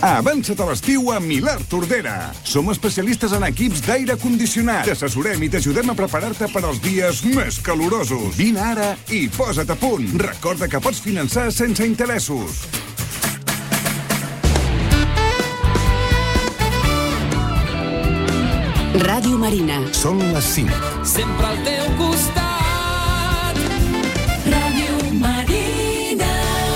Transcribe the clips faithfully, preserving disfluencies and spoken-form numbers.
Avança't a l'estiu a Milà Tordera. Som especialistes en equips d'aire condicionat. T'assessorem i t'ajudem a preparar-te per als dies més calorosos. Vine ara i posa't a punt. Recorda que pots finançar sense interessos. Ràdio Marina. Són les cinc. Sempre al teu costat. Ràdio Marina.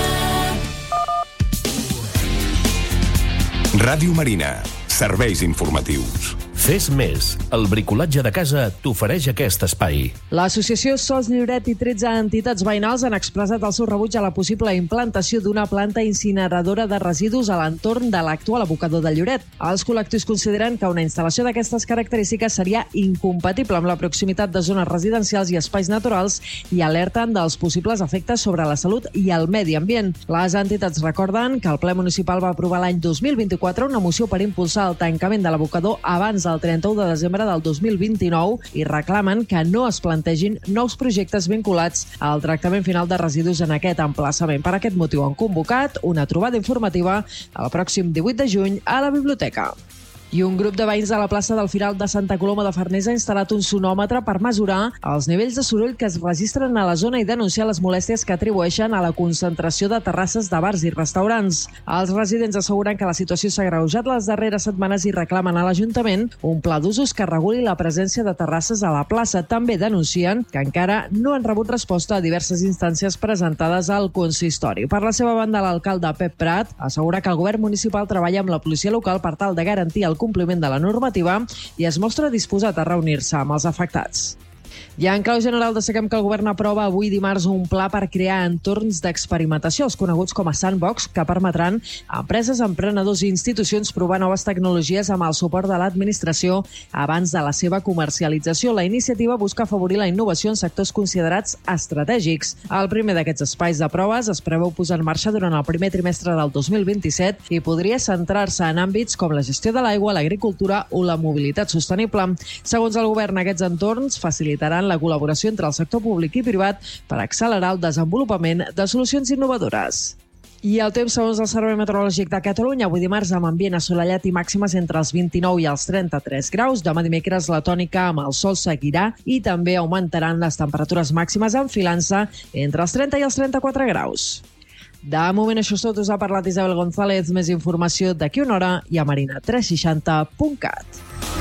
Ràdio Marina. Serveis informatius. Fes més. El bricolatge de casa t'ofereix aquest espai. L'associació Sos Lloret i tretze entitats veïnals han expressat el seu rebuig a la possible implantació d'una planta incineradora de residus a l'entorn de l'actual abocador de Lloret. Els col·lectius consideren que una instal·lació d'aquestes característiques seria incompatible amb la proximitat de zones residencials i espais naturals i alerten dels possibles efectes sobre la salut i el medi ambient. Les entitats recorden que el ple municipal va aprovar l'any dos mil vint-i-quatre una moció per impulsar el tancament de l'abocador abans del trenta-u de desembre del dos mil vint-i-nou i reclamen que no es plantegin nous projectes vinculats al tractament final de residus en aquest emplaçament. Per aquest motiu han convocat una trobada informativa el pròxim divuit de juny a la biblioteca. I un grup de veïns de la plaça del Firal de Santa Coloma de Farners ha instal·lat un sonòmetre per mesurar els nivells de soroll que es registren a la zona i denunciar les molèsties que atribueixen a la concentració de terrasses de bars i restaurants. Els residents asseguren que la situació s'ha agreujat les darreres setmanes i reclamen a l'Ajuntament un pla d'usos que reguli la presència de terrasses a la plaça. També denuncien que encara no han rebut resposta a diverses instàncies presentades al consistori. Per la seva banda, l'alcalde Pep Prat assegura que el govern municipal treballa amb la policia local per tal de garantir el compliment de la normativa i es mostra disposat a reunir-se amb els afectats. I en clau general destaquem que el govern aprova avui dimarts un pla per crear entorns d'experimentació, els coneguts com a sandbox, que permetran a empreses, emprenedors i institucions provar noves tecnologies amb el suport de l'administració abans de la seva comercialització. La iniciativa busca afavorir la innovació en sectors considerats estratègics. El primer d'aquests espais de proves es preveu posar en marxa durant el primer trimestre del dos mil vint-i-set i podria centrar-se en àmbits com la gestió de l'aigua, l'agricultura o la mobilitat sostenible. Segons el govern, aquests entorns facilitaran la col·laboració entre el sector públic i privat per accelerar el desenvolupament de solucions innovadores. I el temps segons el Servei Meteorològic de Catalunya, avui dimarts amb ambient assolellat i màximes entre els vint-i-nou i els trenta-tres graus. Demà dimecres la tònica amb el sol seguirà i també augmentaran les temperatures màximes enfilant-se entre els trenta i els trenta-quatre graus. De moment això és tot, us ha parlat Isabel González. Més informació d'aquí una hora i a marina tres seixanta punt cat.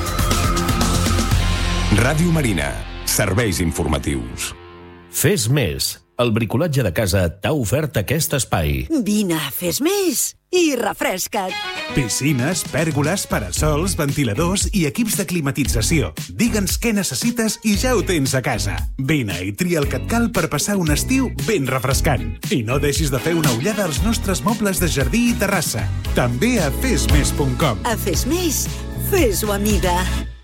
Ràdio Marina. Serveis informatius. Fes més. El bricolatge de casa t'ha ofert aquest espai. Vine, fes més i refresca't. Piscines, pèrgoles, parasols, ventiladors i equips de climatització. Digue'ns què necessites i ja ho tens a casa. Vine i tria el que et cal per passar un estiu ben refrescant. I no deixis de fer una ullada als nostres mobles de jardí i terrassa. També a fes més punt com. A Fes Més, fes-ho a mida.